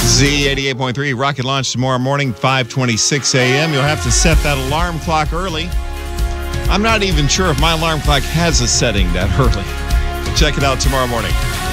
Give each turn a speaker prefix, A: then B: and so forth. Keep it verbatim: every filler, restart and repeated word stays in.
A: Z eighty-eight point three, rocket launch tomorrow morning, five twenty-six a.m. You'll have to set that alarm clock early. I'm not even sure if my alarm clock has a setting that early. Check it out tomorrow morning.